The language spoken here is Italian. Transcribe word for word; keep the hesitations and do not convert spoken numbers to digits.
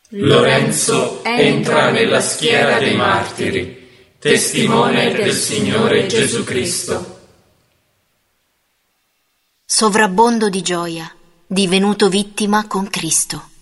Lorenzo entra nella schiera dei martiri, testimone del Signore Gesù Cristo. Sovrabbondo di gioia, divenuto vittima con Cristo.